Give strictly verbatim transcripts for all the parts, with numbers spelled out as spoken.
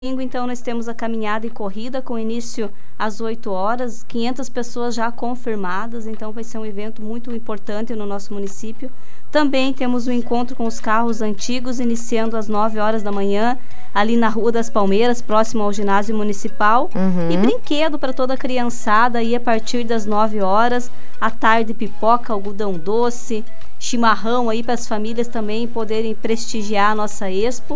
Então, nós temos a caminhada e corrida com início às oito horas, quinhentas pessoas já confirmadas, então vai ser um evento muito importante no nosso município. Também temos o encontro com os carros antigos, iniciando às nove horas da manhã, ali na Rua das Palmeiras, próximo ao ginásio municipal. Uhum. E brinquedo para toda a criançada aí a partir das nove horas, à tarde pipoca, algodão doce, chimarrão aí para as famílias também poderem prestigiar a nossa Expo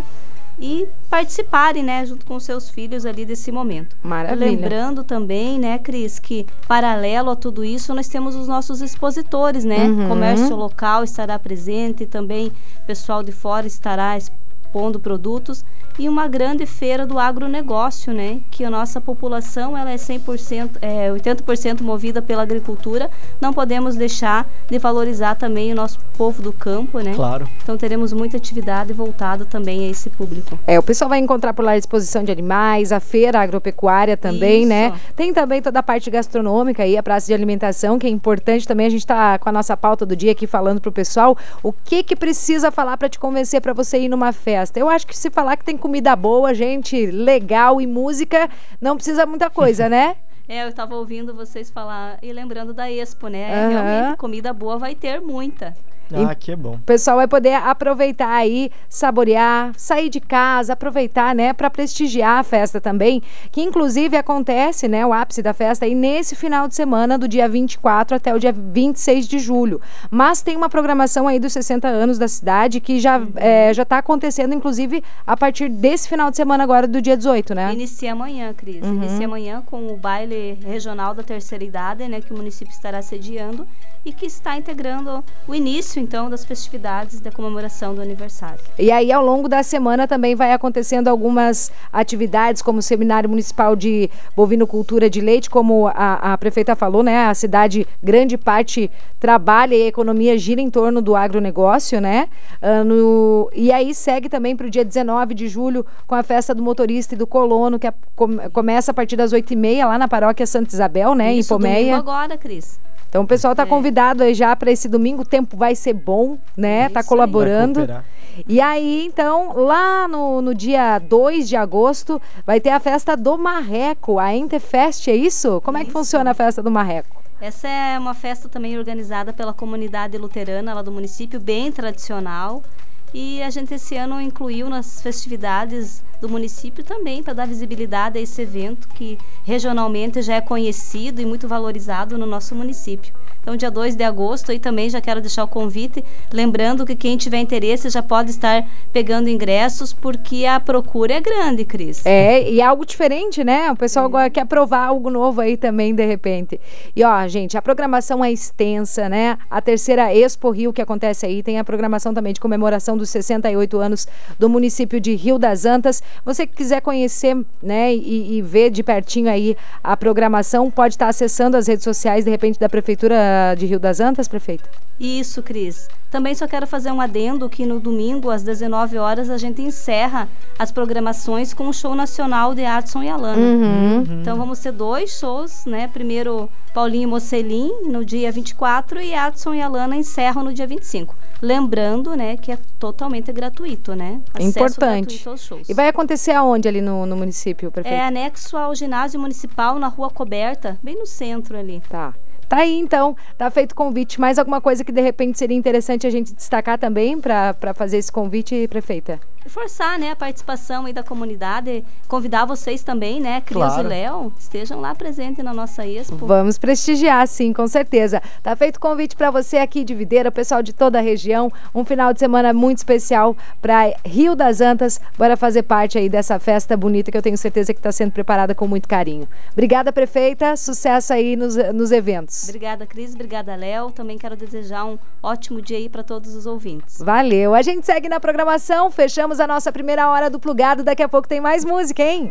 e participarem, né, junto com seus filhos ali desse momento. Maravilha. Lembrando também, né, Cris, que paralelo a tudo isso, nós temos os nossos expositores, né? Uhum. Comércio local estará presente, também pessoal de fora estará expondo produtos e uma grande feira do agronegócio, né? Que a nossa população, ela é cem por cento, é, oitenta por cento movida pela agricultura, não podemos deixar de valorizar também o nosso povo do campo, né? Claro. Então teremos muita atividade voltada também a esse público. É, o pessoal vai encontrar por lá a exposição de animais, a feira agropecuária também, Isso. né? Tem também toda a parte gastronômica aí, a praça de alimentação, que é importante também. A gente tá com a nossa pauta do dia aqui falando pro pessoal o que que precisa falar para te convencer para você ir numa festa. Eu acho que se falar que tem comida boa, gente, legal e música, não precisa muita coisa, né? É, eu estava ouvindo vocês falar e lembrando da Expo, né? Uhum. Realmente, comida boa vai ter muita. Ah, que bom. O pessoal vai poder aproveitar aí, saborear, sair de casa, aproveitar, né, para prestigiar a festa também, que inclusive acontece, né, o ápice da festa aí nesse final de semana, do dia vinte e quatro até o dia vinte e seis de julho. Mas tem uma programação aí dos sessenta anos da cidade que já uhum. é, já está acontecendo, inclusive, a partir desse final de semana agora, do dia dezoito, né? Inicia amanhã, Cris. Uhum. Inicia amanhã com o baile regional da terceira idade, né, que o município estará sediando e que está integrando o início, então, das festividades da comemoração do aniversário. E aí, ao longo da semana, também vai acontecendo algumas atividades, como o Seminário Municipal de Bovinocultura de Leite, como a, a prefeita falou, né? A cidade, grande parte, trabalha e a economia gira em torno do agronegócio, né? Uh, no, e aí, segue também para o dia dezenove de julho, com a festa do motorista e do colono, que a, com, começa a partir das oito e meia, lá na paróquia Santa Isabel, né? Isso, em Pomeia. Domingo agora, Cris. Então o pessoal está é. convidado aí já para esse domingo, o tempo vai ser bom, né? Tá colaborando. E aí, então, lá no, no dia dois de agosto, vai ter a festa do Marreco, a Entefest, é isso? Como isso. é que funciona a festa do Marreco? Essa é uma festa também organizada pela comunidade luterana lá do município, bem tradicional. E a gente esse ano incluiu nas festividades do município também para dar visibilidade a esse evento que regionalmente já é conhecido e muito valorizado no nosso município. Então, dia dois de agosto, aí também já quero deixar o convite, lembrando que quem tiver interesse já pode estar pegando ingressos, porque a procura é grande, Cris. É, e é algo diferente, né? O pessoal é. quer provar algo novo aí também, de repente. E ó, gente, a programação é extensa, né? A terceira Expo Rio que acontece aí, tem a programação também de comemoração dos sessenta e oito anos do município de Rio das Antas. Você que quiser conhecer, né, e, e ver de pertinho aí a programação, pode estar acessando as redes sociais, de repente, da Prefeitura de Rio das Antas, prefeita? Isso, Cris. Também só quero fazer um adendo que no domingo, às dezenove horas, a gente encerra as programações com o show nacional de Adson e Alana. Uhum. Então vamos ter dois shows, né? Primeiro Paulinho Mocelin no dia vinte e quatro e Adson e Alana encerram no dia vinte e cinco. Lembrando, né, que é totalmente gratuito, né? Acesso Importante. gratuito aos shows. E vai acontecer aonde ali no, no município, prefeito? É anexo ao ginásio municipal na Rua Coberta, bem no centro ali. Tá. Tá aí, então, tá feito o convite. Mais alguma coisa que, de repente, seria interessante a gente destacar também para fazer esse convite, prefeita? Reforçar, né, a participação aí da comunidade, convidar vocês também, né, Cris claro. e Léo, estejam lá presentes na nossa Expo. Vamos prestigiar, sim, com certeza. Tá feito o convite para você aqui de Videira, pessoal de toda a região, um final de semana muito especial para Rio das Antas, bora fazer parte aí dessa festa bonita que eu tenho certeza que está sendo preparada com muito carinho. Obrigada, prefeita, sucesso aí nos, nos eventos. Obrigada, Cris, obrigada, Léo, também quero desejar um ótimo dia aí para todos os ouvintes. Valeu, a gente segue na programação, fechamos a nossa primeira hora do Plugado. Daqui a pouco tem mais música, hein?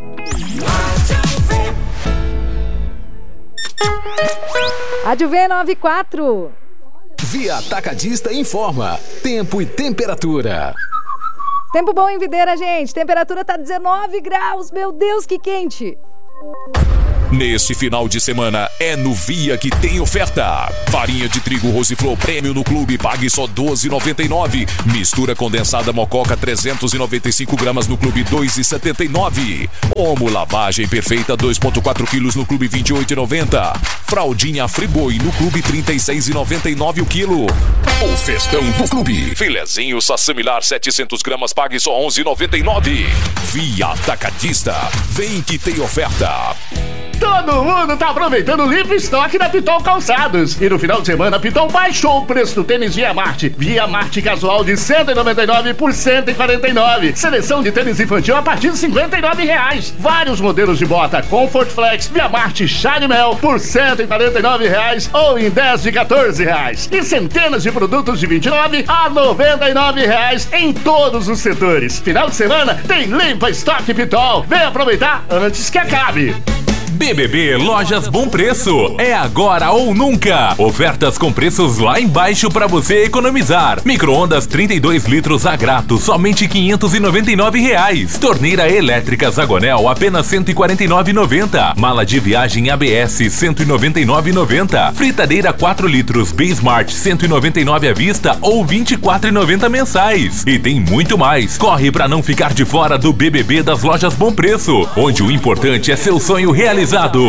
Rádio V noventa e quatro. Via Atacadista informa. Tempo e temperatura. Tempo bom em Videira, gente. Temperatura tá dezenove graus. Meu Deus, que quente. Neste final de semana é no Via que tem oferta. Farinha de trigo Rosiflor Prêmio no clube, pague só doze reais e noventa e nove centavos. Mistura condensada Mococa trezentos e noventa e cinco gramas no clube, dois reais e setenta e nove centavos. Omo lavagem perfeita dois vírgula quatro quilos no clube, vinte e oito reais e noventa centavos. Fraldinha Friboi no clube, trinta e seis reais e noventa e nove centavos o quilo. O festão do clube. Filezinho Sassamilar setecentos gramas, pague só onze reais e noventa e nove centavos. Via Atacadista. Vem que tem oferta. Todo mundo tá aproveitando o livre estoque da Pitol Calçados. E no final de semana, a Pitol baixou o preço do tênis Via Marte. Via Marte casual de cento e noventa e nove reais por cento e quarenta e nove reais. Seleção de tênis infantil a partir de cinquenta e nove reais. Vários modelos de bota Comfort Flex, Via Marte Charimel por cento e quarenta e nove reais ou em dez de quatorze reais. E centenas de produtos de vinte e nove a noventa e nove reais em todos os setores. Final de semana tem limpa estoque Pitol. Vem aproveitar antes que acabe. B B B Lojas Bom Preço. É agora ou nunca. Ofertas com preços lá embaixo para você economizar. Micro-ondas trinta e dois litros a grátis, somente quinhentos e noventa e nove reais. Torneira elétrica Zagonel, apenas cento e quarenta e nove reais e noventa centavos. Mala de viagem A B S, cento e noventa e nove reais e noventa centavos. Fritadeira quatro litros B-Smart, cento e noventa e nove reais à vista ou vinte e quatro reais e noventa centavos mensais. E tem muito mais. Corre para não ficar de fora do B B B das Lojas Bom Preço, onde o importante é seu sonho realizado.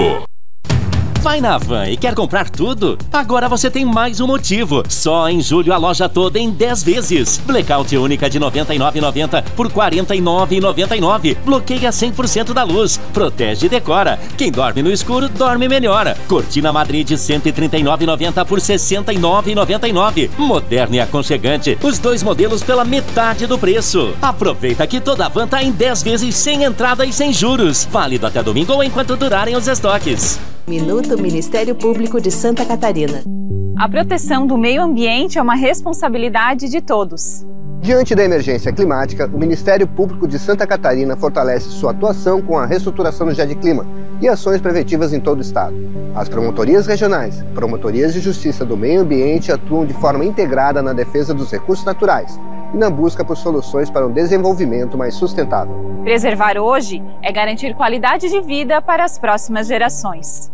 Vai na Van e quer comprar tudo? Agora você tem mais um motivo. Só em julho a loja toda em dez vezes. Blackout única de noventa e nove reais e noventa centavos por quarenta e nove reais e noventa e nove centavos. Bloqueia cem por cento da luz. Protege e decora. Quem dorme no escuro, dorme melhor. Cortina Madrid de cento e trinta e nove reais e noventa centavos por sessenta e nove reais e noventa e nove centavos. Moderno e aconchegante. Os dois modelos pela metade do preço. Aproveita que toda a Van tá em dez vezes sem entrada e sem juros. Válido até domingo ou enquanto durarem os estoques. Minuto Ministério Público de Santa Catarina. A proteção do meio ambiente é uma responsabilidade de todos. Diante da emergência climática, o Ministério Público de Santa Catarina fortalece sua atuação com a reestruturação do GEDclima e ações preventivas em todo o estado. As promotorias regionais, promotorias de justiça do meio ambiente atuam de forma integrada na defesa dos recursos naturais e na busca por soluções para um desenvolvimento mais sustentável. Preservar hoje é garantir qualidade de vida para as próximas gerações.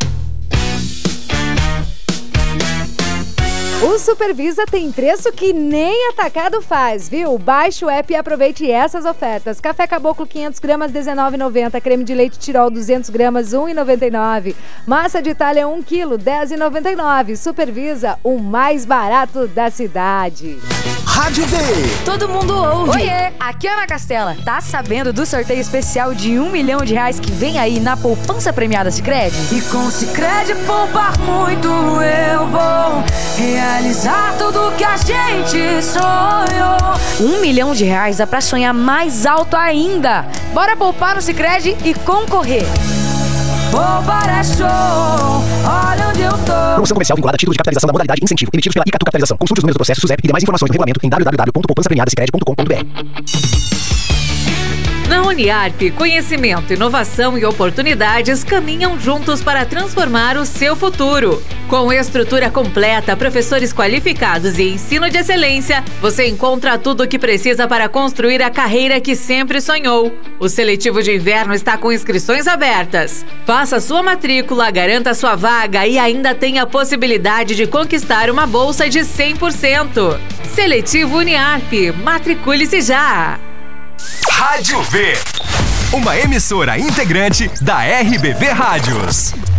O Supervisa tem preço que nem atacado faz, viu? Baixe o app e aproveite essas ofertas. Café Caboclo quinhentos gramas, dezenove reais e noventa centavos. Creme de leite Tirol duzentos gramas, um real e noventa e nove centavos. Massa de Itália um quilo, dez reais e noventa e nove centavos. Supervisa, o mais barato da cidade. Rádio V. Todo mundo ouve. Oiê, aqui é Ana Castela. Tá sabendo do sorteio especial de um milhão de reais que vem aí na poupança premiada Sicredi? E com Sicredi poupar muito eu vou realizar tudo que a gente sonhou. Um milhão de reais dá pra sonhar mais alto ainda. Bora poupar no Sicredi e concorrer. Poupar é show, olha onde eu tô. Promoção comercial vinculada a títulos de capitalização da modalidade incentivo, emitidos pela Icatu Capitalização. Consulte os números do processo SUSEP e demais informações no regulamento em w w w ponto poupança premiada sicredi ponto com ponto b r. Na Uniarp, conhecimento, inovação e oportunidades caminham juntos para transformar o seu futuro. Com estrutura completa, professores qualificados e ensino de excelência, você encontra tudo o que precisa para construir a carreira que sempre sonhou. O seletivo de inverno está com inscrições abertas. Faça sua matrícula, garanta sua vaga e ainda tem a possibilidade de conquistar uma bolsa de cem por cento. Seletivo Uniarp, matricule-se já! Rádio V, uma emissora integrante da R B V Rádios.